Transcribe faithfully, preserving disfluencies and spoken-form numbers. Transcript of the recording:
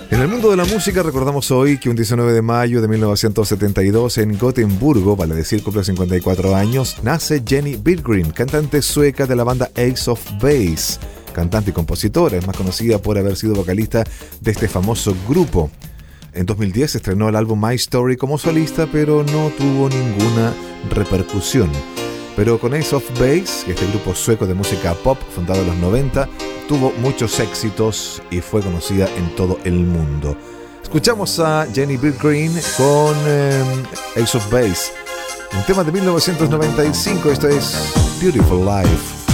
En el mundo de la música recordamos hoy que un diecinueve de mayo de mil novecientos setenta y dos en Gotemburgo, vale decir cumple cincuenta y cuatro años, nace Jenny Billgren, cantante sueca de la banda Ace of Base, cantante y compositora, es más conocida por haber sido vocalista de este famoso grupo. En dos mil diez estrenó el álbum My Story como solista, pero no tuvo ninguna repercusión. Pero con Ace of Base, este grupo sueco de música pop fundado en los noventa, tuvo muchos éxitos y fue conocida en todo el mundo. Escuchamos a Jenny Billgren con eh, Ace of Base, un tema de mil novecientos noventa y cinco. Esto es Beautiful Life.